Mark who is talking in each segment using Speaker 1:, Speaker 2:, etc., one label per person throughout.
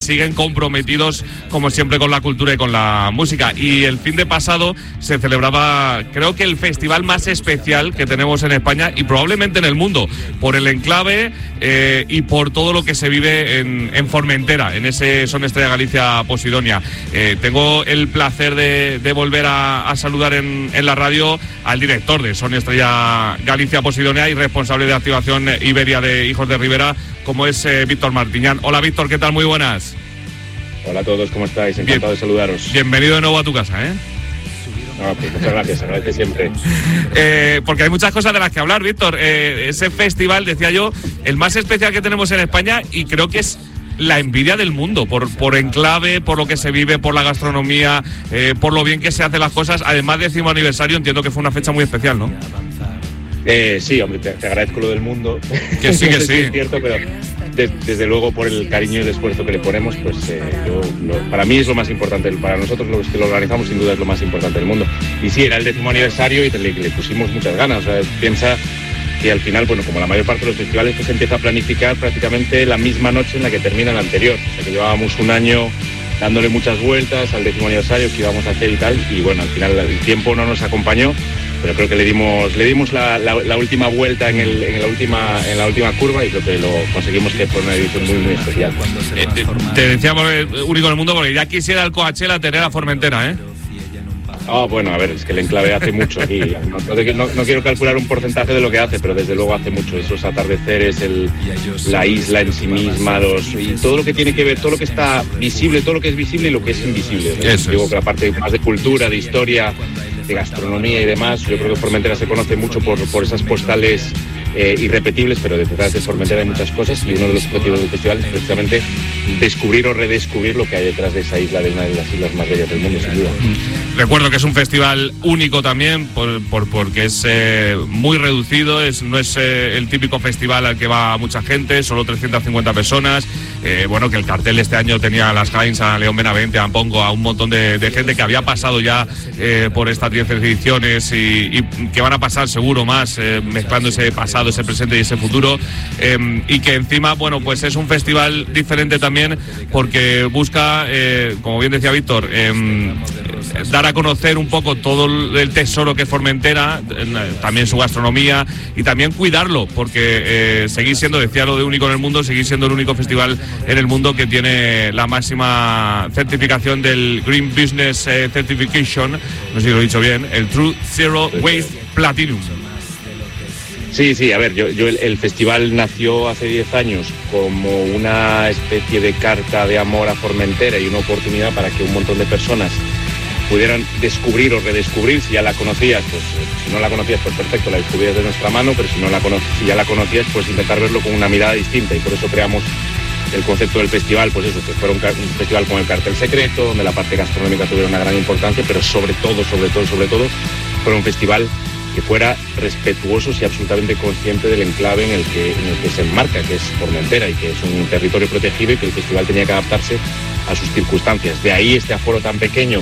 Speaker 1: siguen comprometidos como siempre con la cultura y con la música. Y el fin de pasado se celebraba, creo que el festival más especial que tenemos en España y probablemente en el mundo, por el enclave y por todo lo que se vive en Formentera, en ese Son Estrella Galicia Posidonia. Tengo el placer de volver a saludar en la radio al director de Son Estrella Galicia Posidonia y responsable de activación Iberia de Hijos de Ribera, como es Víctor Martiñán. Hola Víctor, ¿qué tal? Muy buenas.
Speaker 2: Hola a todos, ¿cómo estáis? Encantado de saludaros.
Speaker 1: Bienvenido de nuevo a tu casa, ¿eh?
Speaker 2: No, pues muchas gracias, agradece siempre.
Speaker 1: Porque hay muchas cosas de las que hablar, Víctor. Ese festival, decía yo, el más especial que tenemos en España y creo que es la envidia del mundo, por enclave, por lo que se vive, por la gastronomía, por lo bien que se hacen las cosas. Además, 10º aniversario, entiendo que fue una fecha muy especial, ¿no?
Speaker 2: Sí, hombre, te agradezco lo del mundo.
Speaker 1: Que sí, que
Speaker 2: no sé
Speaker 1: sí.
Speaker 2: Si es cierto, pero desde luego por el cariño y el esfuerzo que le ponemos, pues para mí es lo más importante. Para nosotros los que lo organizamos, sin duda es lo más importante del mundo. Y sí, era el 10º aniversario y le pusimos muchas ganas. O sea, piensa que al final, bueno, como la mayor parte de los festivales, pues se empieza a planificar prácticamente la misma noche en la que termina el anterior. O sea, que llevábamos un año dándole muchas vueltas al 10º aniversario que íbamos a hacer y tal. Y bueno, al final el tiempo no nos acompañó, pero creo que le dimos la última vuelta en la última curva y creo que lo conseguimos, que fue una edición muy, muy especial.
Speaker 1: Te decíamos único en el mundo, porque ya quisiera el Coachella tener a Formentera, ¿eh?
Speaker 2: Bueno, a ver, es que el enclave hace mucho aquí. No quiero calcular un porcentaje de lo que hace, pero desde luego hace mucho. Esos atardeceres, la isla en sí misma, y todo lo que tiene que ver, todo lo que está visible, todo lo que es visible y lo que es invisible. Digo que la parte más de cultura, de historia, de gastronomía y demás, yo creo que Formentera se conoce mucho por esas postales irrepetibles, pero detrás de Formentera hay muchas cosas y uno de los objetivos del festival es precisamente descubrir o redescubrir lo que hay detrás de esa isla, de una de las islas más bellas del mundo, sin duda.
Speaker 1: Recuerdo que es un festival único también porque es muy reducido, no es el típico festival al que va mucha gente, solo 350 personas. Bueno, que el cartel este año tenía a las Heinz, a León Benavente, a Ampongo, a un montón de gente que había pasado ya por estas 10 ediciones y que van a pasar seguro más, mezclando ese pasado, ese presente y ese futuro, y que encima, bueno, pues es un festival diferente también porque busca, como bien decía Víctor, dar a conocer un poco todo el tesoro que es Formentera, también su gastronomía y también cuidarlo, porque seguís siendo, decía lo de único en el mundo, seguís siendo el único festival en el mundo que tiene la máxima certificación del Green Business Certification, no sé si lo he dicho bien, el True Zero Waste Platinum.
Speaker 2: Sí, a ver, el festival nació hace 10 años como una especie de carta de amor a Formentera y una oportunidad para que un montón de personas pudieran descubrir o redescubrir. Si ya la conocías, pues si no la conocías, pues perfecto, la descubrías de nuestra mano, pero si ya la conocías, pues intentar verlo con una mirada distinta, y por eso creamos el concepto del festival, pues eso, que fuera un festival con el cartel secreto, donde la parte gastronómica tuviera una gran importancia, pero sobre todo, fuera un festival que fuera respetuoso y absolutamente consciente del enclave en el que se enmarca, que es Formentera, y que es un territorio protegido y que el festival tenía que adaptarse a sus circunstancias. De ahí este aforo tan pequeño,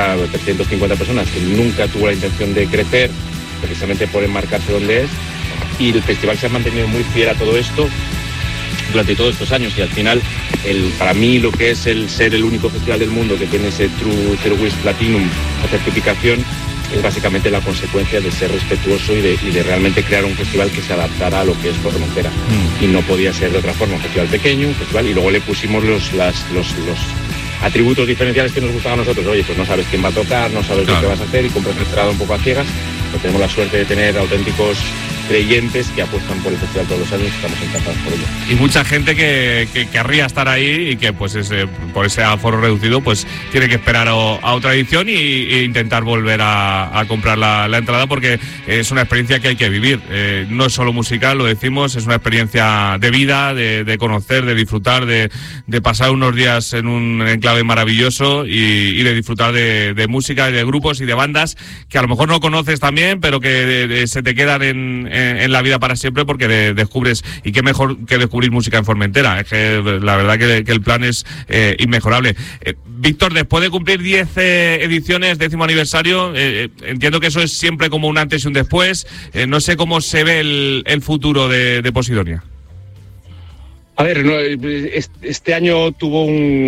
Speaker 2: 350 personas, que nunca tuvo la intención de crecer, precisamente por enmarcarse donde es, y el festival se ha mantenido muy fiel a todo esto durante todos estos años, y al final, para mí, lo que es el ser el único festival del mundo que tiene ese True Zero Waste Platinum, la certificación, es básicamente la consecuencia de ser respetuoso y de realmente crear un festival que se adaptara a lo que es Formentera. Y no podía ser de otra forma, un festival pequeño, un festival, y luego le pusimos los atributos diferenciales que nos gustaban a nosotros. Oye, pues no sabes quién va a tocar, no sabes lo que vas a hacer y compras la entrada un poco a ciegas. Pero tenemos la suerte de tener auténticos creyentes que apuestan por el festival todos los años y estamos encantados por ello.
Speaker 1: Y mucha gente que querría estar ahí y que pues por ese aforo reducido pues tiene que esperar a otra edición e intentar volver a comprar la entrada, porque es una experiencia que hay que vivir. No es solo musical, lo decimos, es una experiencia de vida, de conocer, de disfrutar, de pasar unos días en un enclave maravilloso y de disfrutar de música y de grupos y de bandas que a lo mejor no conoces también, pero que se te quedan en la vida para siempre, porque descubres, y qué mejor que descubrir música en Formentera. Es que la verdad que el plan es inmejorable. Víctor, después de cumplir 10 ediciones, 10º aniversario, entiendo que eso es siempre como un antes y un después. No sé cómo se ve el futuro de Posidonia.
Speaker 2: A ver, este año tuvo un